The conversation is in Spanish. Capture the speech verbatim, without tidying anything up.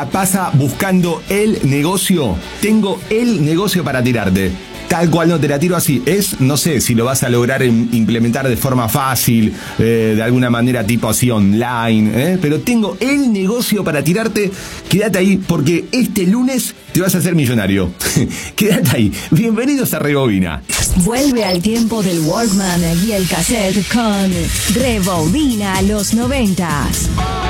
Pasa buscando el negocio. Tengo el negocio para tirarte. Tal cual, no te la tiro así. Es, no sé si lo vas a lograr implementar de forma fácil, eh, de alguna manera tipo así online, ¿eh? Pero tengo el negocio para tirarte. Quédate ahí porque este lunes te vas a hacer millonario. Quédate ahí. Bienvenidos a Rebobina. Vuelve al tiempo del Walkman y el cassette con Rebobina los noventas.